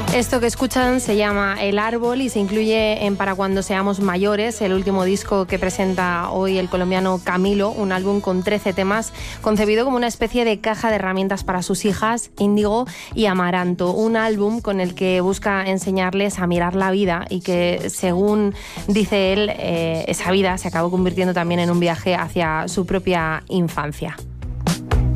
Esto que escuchan se llama El Árbol y se incluye en Para cuando seamos mayores, el último disco que presenta hoy el colombiano Camilo, un álbum con 13 temas concebido como una especie de caja de herramientas para sus hijas, Índigo y Amaranto, un álbum con el que busca enseñarles a mirar la vida y que, según dice él, esa vida se acabó convirtiendo también en un viaje hacia su propia infancia.